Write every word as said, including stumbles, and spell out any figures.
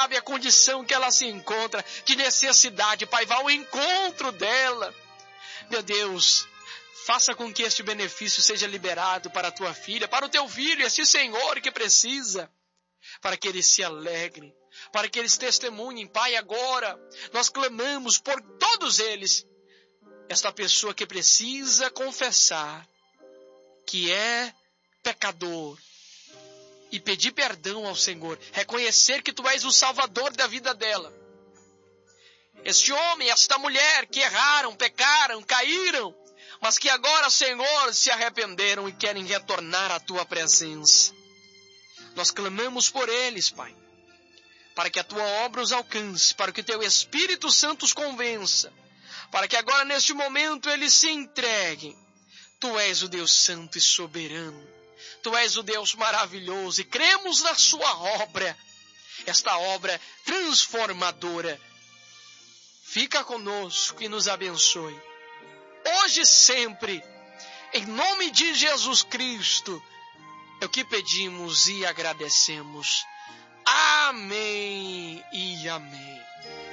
sabe a condição que ela se encontra, de necessidade. Pai, vá ao encontro dela. Meu Deus, faça com que este benefício seja liberado para a tua filha, para o teu filho, este Senhor que precisa, para que eles se alegrem, para que eles testemunhem. Pai, agora nós clamamos por todos eles, esta pessoa que precisa confessar que é pecador e pedir perdão ao Senhor, reconhecer que Tu és o Salvador da vida dela. Este homem, esta mulher que erraram, pecaram, caíram, mas que agora, Senhor, se arrependeram e querem retornar à Tua presença. Nós clamamos por eles, Pai, para que a Tua obra os alcance, para que o Teu Espírito Santo os convença, para que agora, neste momento, eles se entreguem. Tu és o Deus santo e soberano. Tu és o Deus maravilhoso e cremos na Sua obra, esta obra transformadora. Fica conosco e nos abençoe, hoje e sempre, em nome de Jesus Cristo, é o que pedimos e agradecemos. Amém e amém.